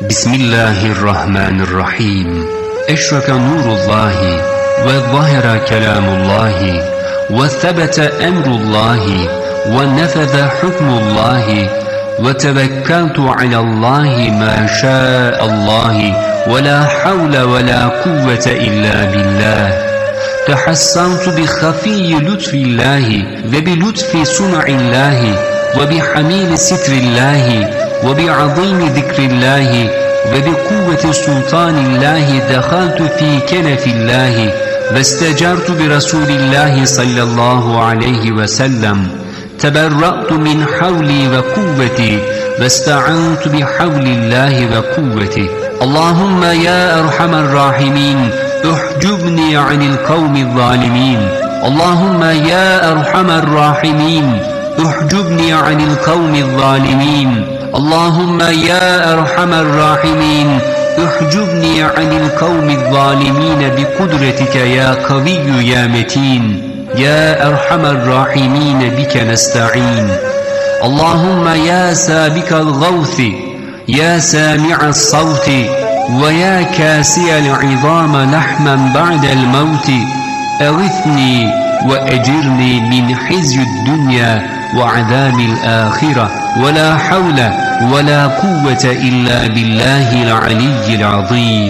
Bismillahirrahmanirrahim. Eşraka nurullahi ve zahara kelamullahi ve thebete emrullahi ve nefeze hukmullahi ve tevekkeltu alallahi ma şa'allahi ve la havle ve la kuvvete illa billah. Tehassantu bi khafiyyi lütfillahi ve bi lütfi sun'illahi ve bi hamili sitrillahi ve bi azimi zikrillahi ve bi kuvveti sultanillahi dehaltu fi kenefillahi ve istecartu bi Resulillahi sallallahu aleyhi ve sellem. Teberra'tu min havli ve kuvveti ve ista'antu bi havlillahi ve kuvveti. Allahümme ya erhamer rahimin uhcubni anil kavmi zalimin. Allahümme ya erhamer rahimin uhcubni anil kavmi zalimin. Allahümme ya erhamer rahimin uhcubni anil kavmi zalimin bi kudretike ya kaviyyü ya metin. Ya erhamer rahimin bike nesta'in. Allahümme ya sabikal gavthi ya sami'as savti ve ya kasiyel izama lahmen ba'del mevti. Eğithni ve ecirni min hizyüd dünya ve azâmil âkhire ve la havle ve la kuvvete illa billahil aliyyil azîm.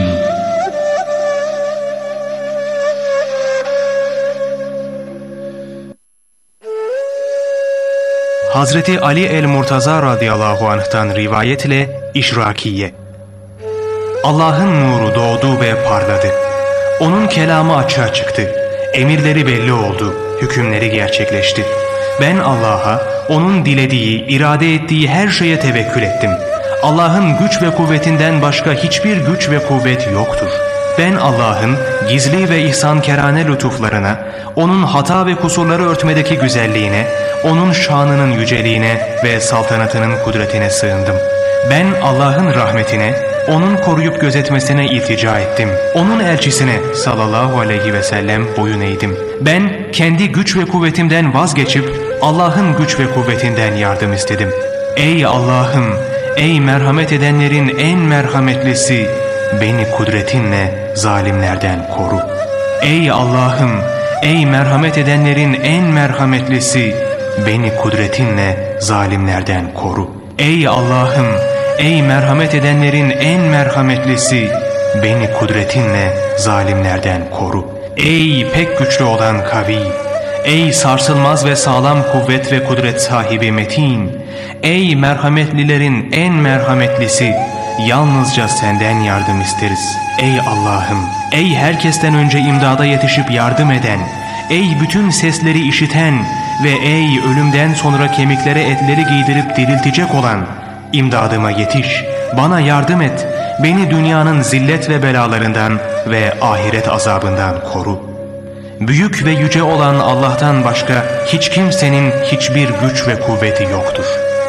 Hazreti Ali el-Murtaza radıyallahu anh'tan rivayetle İşrakiye. Allah'ın nuru doğdu ve parladı. Onun kelamı açığa çıktı. Emirleri belli oldu. Hükümleri gerçekleşti. Ben Allah'a, onun dilediği, irade ettiği her şeye tevekkül ettim. Allah'ın güç ve kuvvetinden başka hiçbir güç ve kuvvet yoktur. Ben Allah'ın gizli ve ihsankerane lütuflarına, onun hata ve kusurları örtmedeki güzelliğine, onun şanının yüceliğine ve saltanatının kudretine sığındım. Ben Allah'ın rahmetine, onun koruyup gözetmesine iltica ettim. Onun elçisine sallallahu aleyhi ve sellem boyun eğdim. Ben kendi güç ve kuvvetimden vazgeçip Allah'ın güç ve kuvvetinden yardım istedim. Ey Allah'ım, ey merhamet edenlerin en merhametlisi, beni kudretinle zalimlerden koru. Ey Allah'ım, ey merhamet edenlerin en merhametlisi, beni kudretinle zalimlerden koru. Ey Allah'ım, ey merhamet edenlerin en merhametlisi, beni kudretinle zalimlerden koru. Ey pek güçlü olan kavi, ey sarsılmaz ve sağlam kuvvet ve kudret sahibi metin, ey merhametlilerin en merhametlisi, yalnızca senden yardım isteriz. Ey Allah'ım, ey herkesten önce imdada yetişip yardım eden, ey bütün sesleri işiten ve ey ölümden sonra kemiklere etleri giydirip diriltecek olan, imdadıma yetiş, bana yardım et, beni dünyanın zillet ve belalarından ve ahiret azabından koru. Büyük ve yüce olan Allah'tan başka hiç kimsenin hiçbir güç ve kuvveti yoktur.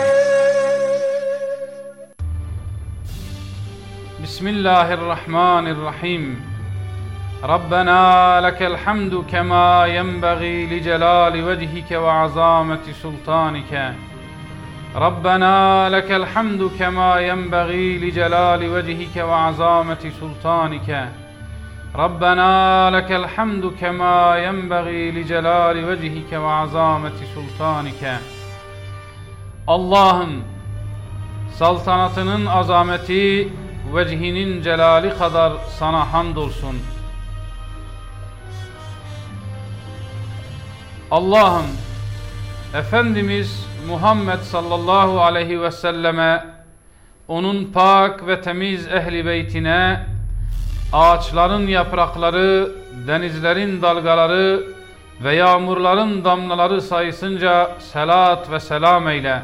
Bismillahirrahmanirrahim. Rabbena lekel hamdu kema yenbaghi li celali vechike ve azameti sultanike. Rabbena lekel hamdu kema yenbaghi li celali vechike ve azameti sultanike. Rabbena lekel hamdu kema yenbaghi li celali vechike ve azameti sultanike. Allah'ım, saltanatının azameti, vecihinin celali kadar sana hamdolsun. Allah'ım, Efendimiz Muhammed sallallahu aleyhi ve selleme, onun pak ve temiz ehli beytine, ağaçların yaprakları, denizlerin dalgaları ve yağmurların damlaları sayısınca selat ve selam eyle.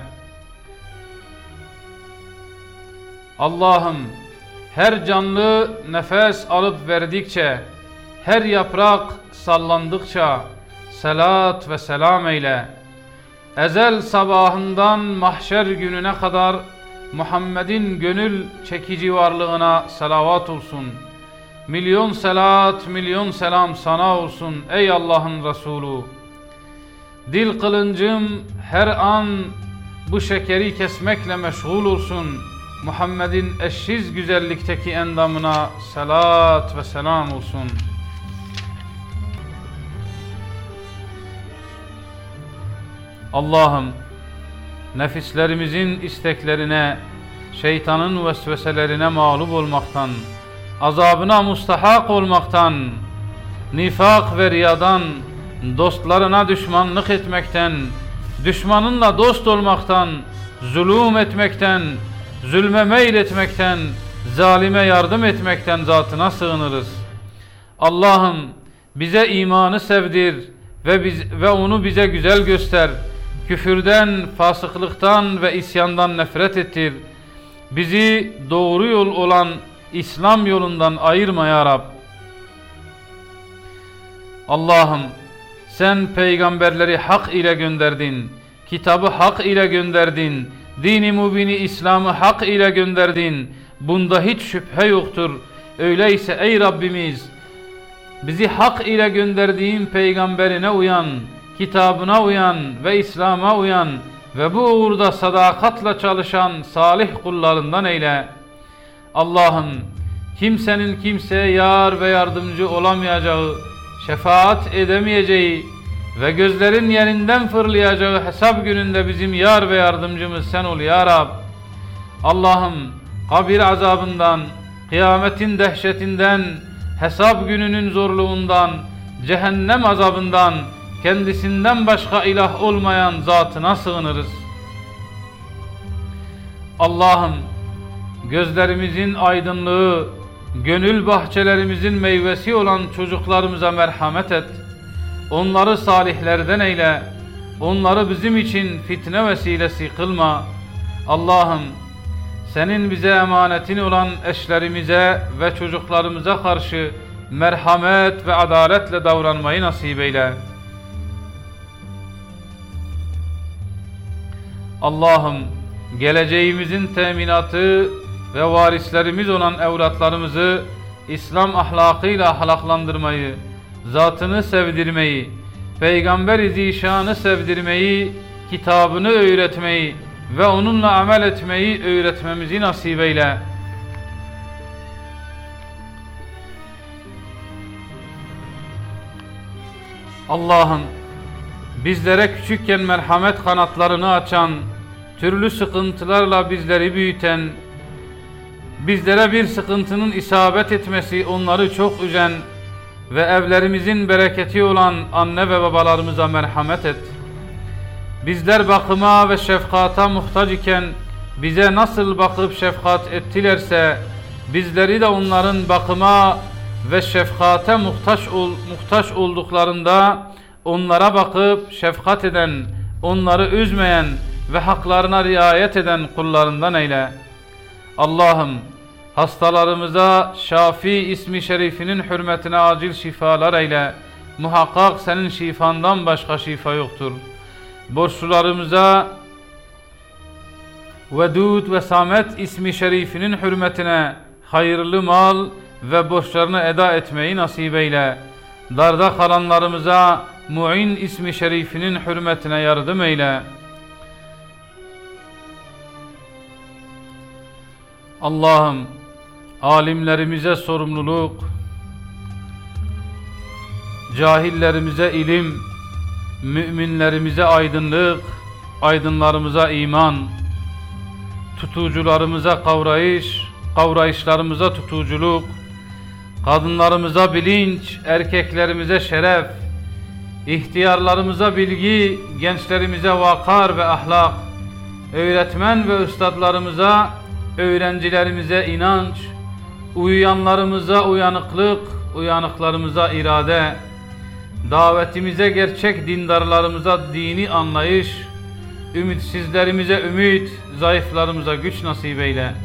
Allah'ım, her canlı nefes alıp verdikçe, her yaprak sallandıkça selat ve selam eyle. Ezel sabahından mahşer gününe kadar Muhammed'in gönül çekici varlığına salavat olsun. Milyon selat, milyon selam sana olsun ey Allah'ın Resulü. Dil kılıncım her an bu şekeri kesmekle meşgul olsun. Muhammed'in eşsiz güzellikteki endamına salat ve selam olsun. Allah'ım, nefislerimizin isteklerine, şeytanın vesveselerine mağlup olmaktan, azabına mustahak olmaktan, nifak ve riyadan, dostlarına düşmanlık etmekten, düşmanınla dost olmaktan, zulüm etmekten, zulme meyletmekten, zalime yardım etmekten zatına sığınırız. Allah'ım, bize imanı sevdir ve onu bize güzel göster. Küfürden, fasıklıktan ve isyandan nefret ettir. Bizi doğru yol olan İslam yolundan ayırma ya Rab. Allah'ım, sen peygamberleri hak ile gönderdin, kitabı hak ile gönderdin, dini mübini İslam'ı hak ile gönderdin. Bunda hiç şüphe yoktur. Öyleyse ey Rabbimiz, bizi hak ile gönderdiğin peygamberine uyan, kitabına uyan ve İslam'a uyan ve bu uğurda sadakatle çalışan salih kullarından eyle. Allah'ım, kimsenin kimseye yar ve yardımcı olamayacağı, şefaat edemeyeceği ve gözlerin yerinden fırlayacağı hesap gününde bizim yar ve yardımcımız sen ol ya Rab. Allah'ım, kabir azabından, kıyametin dehşetinden, hesap gününün zorluğundan, cehennem azabından, kendisinden başka ilah olmayan zatına sığınırız. Allah'ım, gözlerimizin aydınlığı, gönül bahçelerimizin meyvesi olan çocuklarımıza merhamet et. Onları salihlerden eyle. Onları bizim için fitne vesilesi kılma. Allah'ım, senin bize emanetin olan eşlerimize ve çocuklarımıza karşı merhamet ve adaletle davranmayı nasip eyle. Allah'ım, geleceğimizin teminatı ve varislerimiz olan evlatlarımızı İslam ahlakıyla ahlaklandırmayı, zatını sevdirmeyi, Peygamber-i Zişan'ı sevdirmeyi, kitabını öğretmeyi ve onunla amel etmeyi öğretmemizi nasip eyle. Allah'ım, bizlere küçükken merhamet kanatlarını açan, türlü sıkıntılarla bizleri büyüten, bizlere bir sıkıntının isabet etmesi onları çok üzen ve evlerimizin bereketi olan anne ve babalarımıza merhamet et. Bizler bakıma ve şefkata muhtaç iken bize nasıl bakıp şefkat ettilerse bizleri de onların bakıma ve şefkate muhtaç olduklarında onlara bakıp şefkat eden, onları üzmeyen ve haklarına riayet eden kullarından eyle. Allah'ım, hastalarımıza Şafi ismi şerifinin hürmetine acil şifalar eyle. Muhakkak senin şifandan başka şifa yoktur. Borçlularımıza Vedud ve Samet ismi şerifinin hürmetine hayırlı mal ve borçlarını eda etmeyi nasip eyle. Darda kalanlarımıza Mu'in ismi şerifinin hürmetine yardım eyle. Allah'ım, alimlerimize sorumluluk, cahillerimize ilim, müminlerimize aydınlık, aydınlarımıza iman, tutucularımıza kavrayış, kavrayışlarımıza tutuculuk, kadınlarımıza bilinç, erkeklerimize şeref, ihtiyarlarımıza bilgi, gençlerimize vakar ve ahlak, öğretmen ve üstadlarımıza, öğrencilerimize inanç, uyuyanlarımıza uyanıklık, uyanıklarımıza irade, davetimize gerçek dindarlarımıza dini anlayış, ümitsizlerimize ümit, zayıflarımıza güç nasip eyle.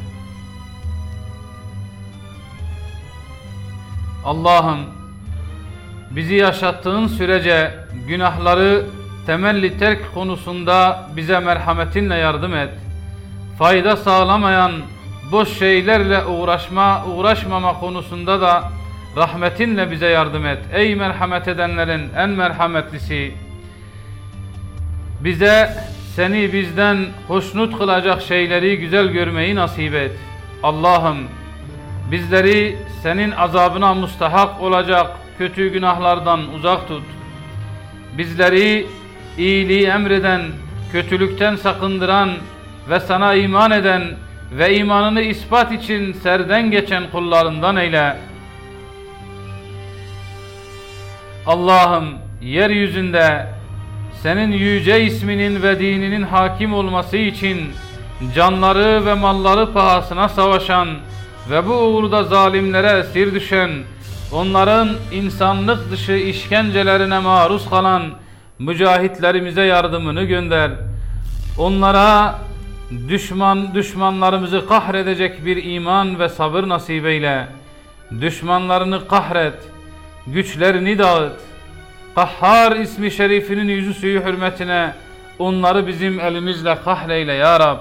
Allah'ım, bizi yaşattığın sürece günahları temelli terk konusunda bize merhametinle yardım et. Fayda sağlamayan boş şeylerle uğraşmama konusunda da rahmetinle bize yardım et. Ey merhamet edenlerin en merhametlisi, bize seni bizden hoşnut kılacak şeyleri güzel görmeyi nasip et. Allah'ım bizleri senin azabına mustahak olacak kötü günahlardan uzak tut. Bizleri iyiliği emreden, kötülükten sakındıran ve sana iman eden ve imanını ispat için serden geçen kullarından eyle. Allah'ım yeryüzünde senin yüce isminin ve dininin hakim olması için canları ve malları pahasına savaşan ve bu uğurda zalimlere esir düşen, onların insanlık dışı işkencelerine maruz kalan mücahitlerimize yardımını gönder. Onlara düşmanlarımızı kahredecek bir iman ve sabır nasip eyle. Düşmanlarını kahret, güçlerini dağıt. Kahhar ismi şerifinin yüzü suyu hürmetine onları bizim elimizle kahreyle ya Rab.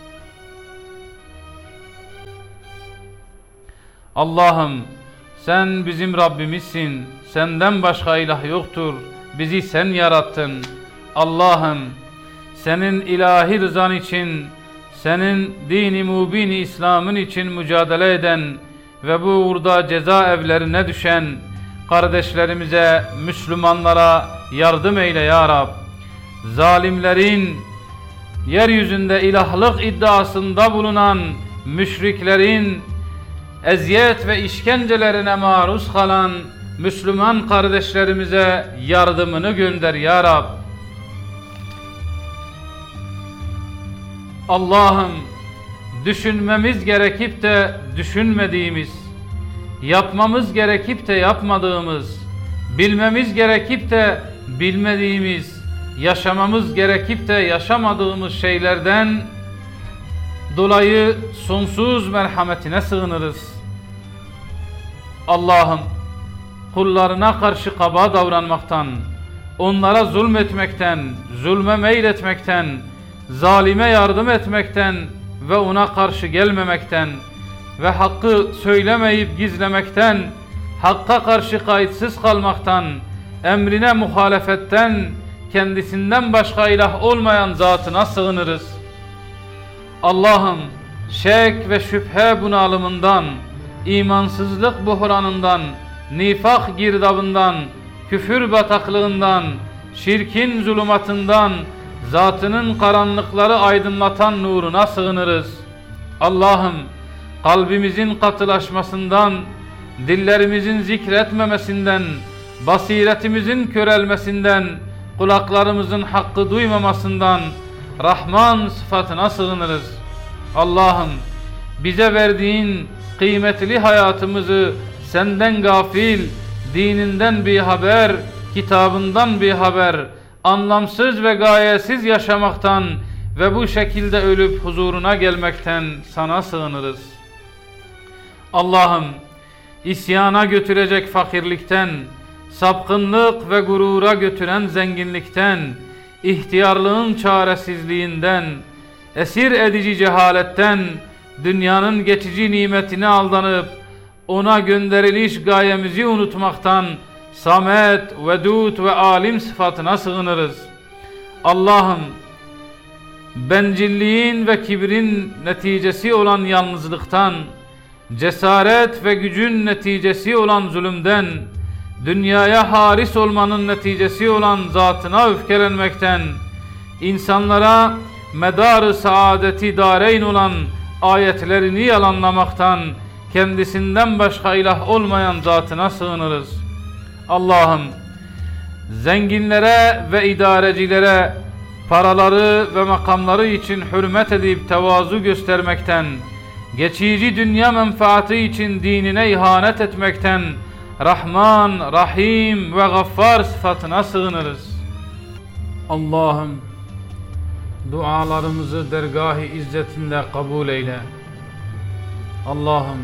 Allah'ım sen bizim Rabbimizsin. Senden başka ilah yoktur. Bizi sen yarattın. Allah'ım senin ilahi rızan için, senin dini mubini İslam'ın için mücadele eden ve bu uğurda ceza evlerine düşen kardeşlerimize, Müslümanlara yardım eyle ya Rab. Zalimlerin, yeryüzünde ilahlık iddiasında bulunan müşriklerin eziyet ve işkencelerine maruz kalan Müslüman kardeşlerimize yardımını gönder ya Rab. Allah'ım düşünmemiz gerekip de düşünmediğimiz, yapmamız gerekip de yapmadığımız, bilmemiz gerekip de bilmediğimiz, yaşamamız gerekip de yaşamadığımız şeylerden dolayı sonsuz merhametine sığınırız. Allah'ım kullarına karşı kaba davranmaktan, onlara zulmetmekten, zulme meyletmekten, zalime yardım etmekten ve ona karşı gelmemekten ve hakkı söylemeyip gizlemekten, hakka karşı kayıtsız kalmaktan, emrine muhalefetten, kendisinden başka ilah olmayan zatına sığınırız. Allah'ım şek ve şüphe bunalımından, imansızlık buhranından, nifak girdabından, küfür bataklığından, şirkin zulümatından, zatının karanlıkları aydınlatan nuruna sığınırız. Allah'ım kalbimizin katılaşmasından, dillerimizin zikretmemesinden, basiretimizin körelmesinden, kulaklarımızın hakkı duymamasından Rahman sıfatına sığınırız. Allah'ım bize verdiğin kıymetli hayatımızı senden gafil, dininden bir haber, kitabından bir haber, anlamsız ve gayesiz yaşamaktan ve bu şekilde ölüp huzuruna gelmekten sana sığınırız. Allah'ım isyana götürecek fakirlikten, sapkınlık ve gurura götüren zenginlikten, ihtiyarlığın çaresizliğinden, esir edici cehaletten, dünyanın geçici nimetine aldanıp ona gönderiliş gayemizi unutmaktan Samet, Vedud ve Alim sıfatına sığınırız. Allah'ım bencilliğin ve kibrin neticesi olan yalnızlıktan, cesaret ve gücün neticesi olan zulümden, dünyaya haris olmanın neticesi olan zatına öfkelenmekten, insanlara medar-ı saadeti dareyn olan ayetlerini yalanlamaktan, kendisinden başka ilah olmayan zatına sığınırız. Allah'ım zenginlere ve idarecilere paraları ve makamları için hürmet edip tevazu göstermekten, geçici dünya menfaati için dinine ihanet etmekten, Rahman, Rahim ve Gaffar sıfatına sığınırız. Allah'ım dualarımızı dergâh-ı izzetinde kabul eyle. Allah'ım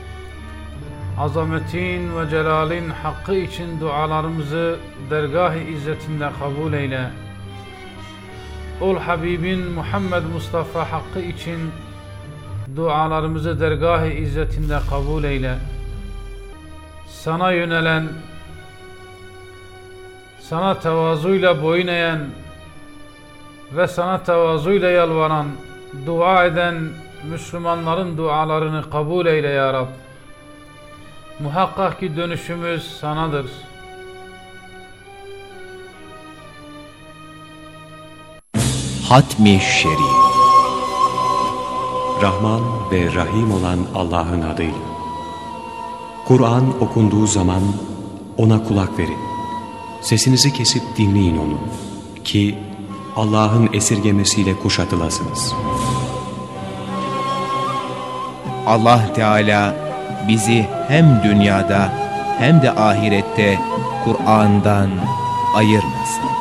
azametin ve celalin hakkı için dualarımızı dergâh-ı izzetinde kabul eyle. Ol Habibin Muhammed Mustafa hakkı için dualarımızı dergâh-ı izzetinde kabul eyle. Sana yönelen, sana tevazuyla boyun eğen ve sana tevazuyla yalvaran, dua eden Müslümanların dualarını kabul eyle ya Rab. Muhakkak ki dönüşümüz sanadır. Hatmi Şerif. Rahman ve Rahim olan Allah'ın adıyla. Kur'an okunduğu zaman ona kulak verin. Sesinizi kesip dinleyin onu ki Allah'ın esirgemesiyle kuşatılasınız. Allah Teala bizi hem dünyada hem de ahirette Kur'an'dan ayırmasın.